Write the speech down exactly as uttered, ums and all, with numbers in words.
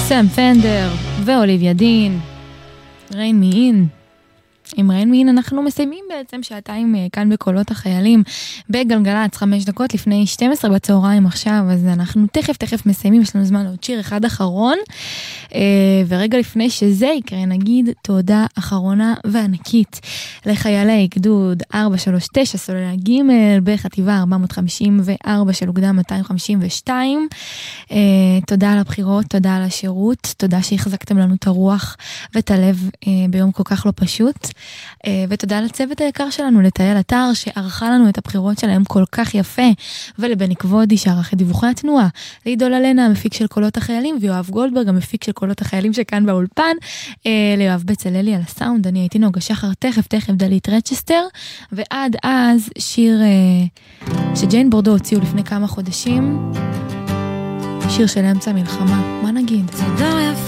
סם פנדר ואוליביה דין, ריין מי אין. עם ריין מי אין אנחנו מסיימים בעצם שעתיים כאן בקולות החיילים בגלגלץ, חמש דקות לפני שתים עשרה בצהריים עכשיו, אז אנחנו תכף תכף מסיימים, יש לנו זמן לעוד שיר אחד אחרון, ורגע לפני שזה יקרה נגיד תודה אחרונה וענקית לחיילי גדוד ארבע שלוש תשע סוללה ג' בחטיבה ארבע מאות חמישים וארבע של אוגדה מאתיים חמישים ושתיים. תודה על הבחירות, תודה על השירות, תודה שהחזקתם לנו את הרוח ואת הלב ביום כל כך לא פשוט, ותודה לצוות היקר שלנו, לטייל אתר שערכה לנו את הבחירות שלהם כל כך יפה, ולבני כבודי שערך את דיווחי התנועה, לעידול אלנה המפיק של קולות החיילים, ויואב גולדברג המפיק של קולות החיילים שכאן באולפן, ליואב בצללי על הסאונד. אני הייתי נוגה שחר, תכף תכף דלית רצ'סטר, ועד אז שיר שג'יין בורדו הוציאו לפני כמה חודשים, שיר של אמצע מלחמה, מה נגיד?